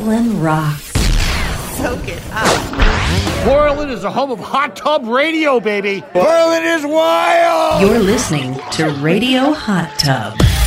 Portland rocks. Soak it up. Portland is the home of hot tub radio, baby. Portland is wild. You're listening to Radio Hot Tub.